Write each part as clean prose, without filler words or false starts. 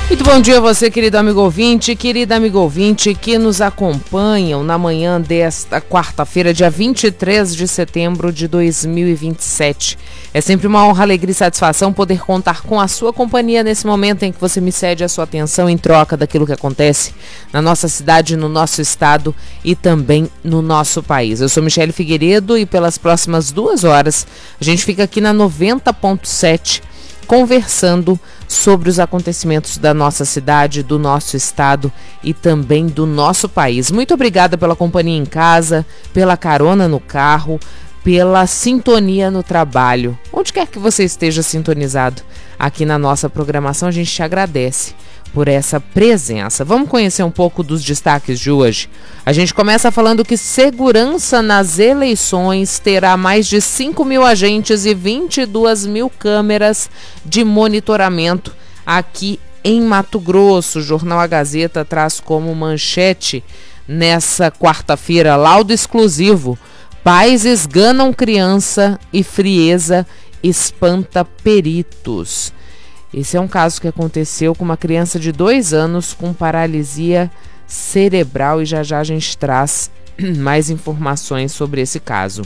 Muito bom dia a você, querido amigo ouvinte, querida amiga ouvinte que nos acompanham na manhã desta quarta-feira, dia 23 de setembro de 2027. É sempre uma honra, alegria e satisfação poder contar com a sua companhia nesse momento em que você me cede a sua atenção em troca daquilo que acontece na nossa cidade, no nosso estado e também no nosso país. Eu sou Michele Figueiredo e pelas próximas 2 horas a gente fica aqui na 90.7 conversando sobre os acontecimentos da nossa cidade, do nosso estado e também do nosso país. Muito obrigada pela companhia em casa, pela carona no carro, pela sintonia no trabalho. Onde quer que você esteja sintonizado aqui na nossa programação, a gente te agradece por essa presença. Vamos conhecer um pouco dos destaques de hoje. A gente começa falando que segurança nas eleições terá mais de 5 mil agentes e 22 mil câmeras de monitoramento aqui em Mato Grosso. O jornal A Gazeta traz como manchete nessa quarta-feira, laudo exclusivo: pais esganam criança e frieza espanta peritos. Esse é um caso que aconteceu com uma criança de 2 anos com paralisia cerebral e já a gente traz mais informações sobre esse caso.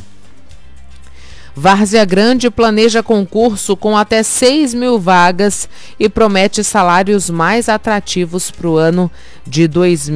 Várzea Grande planeja concurso com até 6 mil vagas e promete salários mais atrativos para o ano de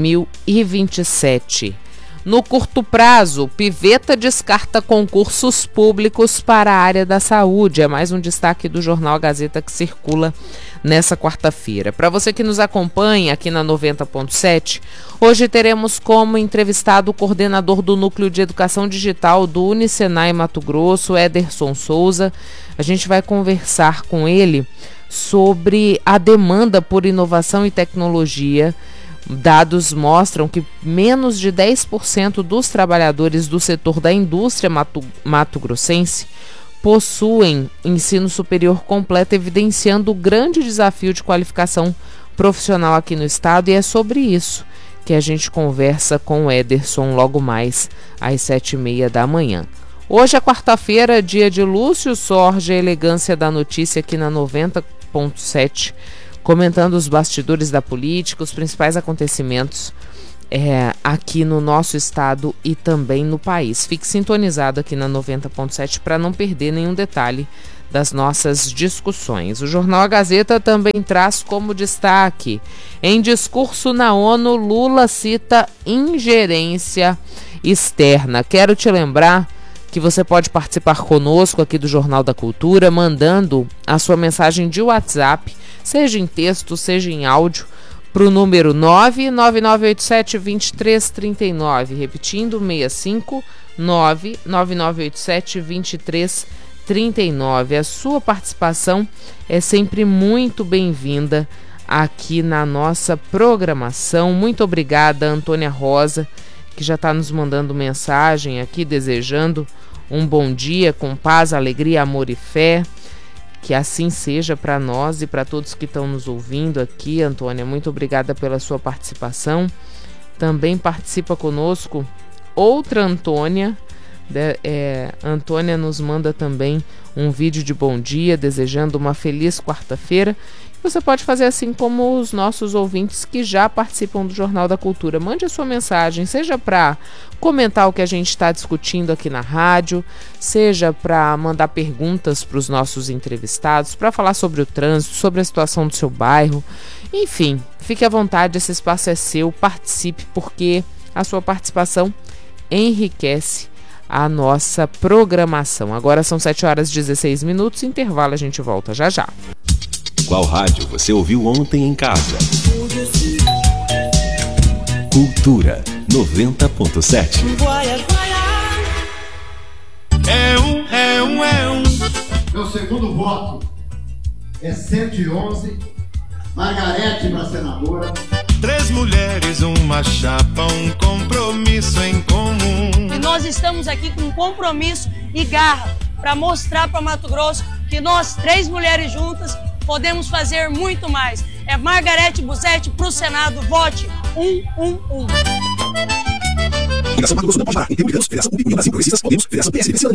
2027. No curto prazo, Piveta descarta concursos públicos para a área da saúde. É mais um destaque do jornal A Gazeta que circula nessa quarta-feira. Para você que nos acompanha aqui na 90.7, hoje teremos como entrevistado o coordenador do Núcleo de Educação Digital do Unisenai Mato Grosso, Ederson Souza. A gente vai conversar com ele sobre a demanda por inovação e tecnologia. Dados mostram que menos de 10% dos trabalhadores do setor da indústria mato-grossense possuem ensino superior completo, evidenciando o grande desafio de qualificação profissional aqui no estado, e é sobre isso que a gente conversa com o Ederson logo mais às 7h30 da manhã. Hoje é quarta-feira, dia de Lúcio Sorge, a elegância da notícia aqui na 90.7, comentando os bastidores da política, os principais acontecimentos aqui no nosso estado e também no país. Fique sintonizado aqui na 90.7 para não perder nenhum detalhe das nossas discussões. O jornal A Gazeta também traz como destaque: em discurso na ONU, Lula cita ingerência externa. Quero te lembrar que você pode participar conosco aqui do Jornal da Cultura, mandando a sua mensagem de WhatsApp, seja em texto, seja em áudio, para o número 99987-2339, repetindo, 6599987-2339. A sua participação é sempre muito bem-vinda aqui na nossa programação. Muito obrigada, Antônia Rosa, que já está nos mandando mensagem aqui, desejando um bom dia com paz, alegria, amor e fé. Que assim seja para nós e para todos que estão nos ouvindo aqui. Antônia, muito obrigada pela sua participação. Também participa conosco outra Antônia. Antônia nos manda também um vídeo de bom dia, desejando uma feliz quarta-feira. Você pode fazer assim como os nossos ouvintes que já participam do Jornal da Cultura. Mande a sua mensagem, seja para comentar o que a gente está discutindo aqui na rádio, seja para mandar perguntas para os nossos entrevistados, para falar sobre o trânsito, sobre a situação do seu bairro. Enfim, fique à vontade, esse espaço é seu, participe, porque a sua participação enriquece a nossa programação. Agora são 7h16, intervalo, a gente volta já já. Qual rádio você ouviu ontem em casa? Cultura 90.7. Meu segundo voto é 111. Margarete para senadora. 3 mulheres, uma chapa, um compromisso em comum. E nós estamos aqui com compromisso e garra para mostrar para Mato Grosso que nós, 3 mulheres juntas, podemos fazer muito mais. É Margarete Busetti para o Senado. Vote 111. Federação Mato Grosso não pode parar. Em termos de anos, Federação Unidas Progressistas, Podemos, Federação PSDB Cidadania.